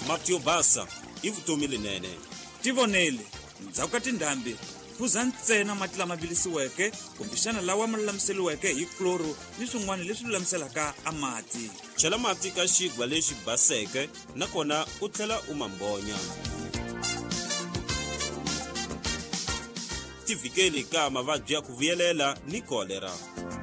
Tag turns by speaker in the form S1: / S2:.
S1: mati yo basa i vutomi linene.
S2: Tivonele ndzhaku ka tindhambi phuza ntsena mati lama vilisiweke kumbexana lawa ma lulamiseliweke hi kloro ni swin'wana leswi lulamiselaka a mati.
S1: Chela mati ka xigwa lexi baseke nakona u tlhela u mambonya. Tivikeli ka mavabyi ya ku vuyelela ni kolera.